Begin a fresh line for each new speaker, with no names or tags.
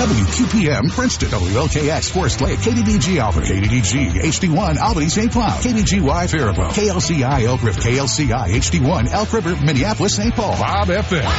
WQPM Princeton, WLKX Forest Lake, KDDG Albany, KDDG HD1 Albany St. Cloud, KBGY Faribault, KLCI Elk River, KLCI HD1 Elk River, Minneapolis St. Paul, Bob FM.